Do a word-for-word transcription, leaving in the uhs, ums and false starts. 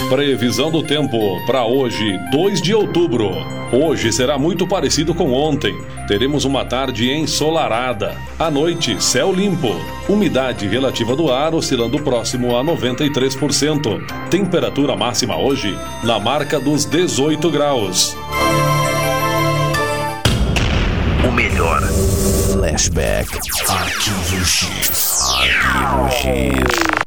Previsão do tempo para hoje, dois de outubro. Hoje será muito parecido com ontem. Teremos uma tarde ensolarada. À noite, céu limpo. Umidade relativa do ar oscilando próximo a noventa e três por cento. Temperatura máxima hoje na marca dos dezoito graus. O melhor flashback. Arquivo X. Arquivo X.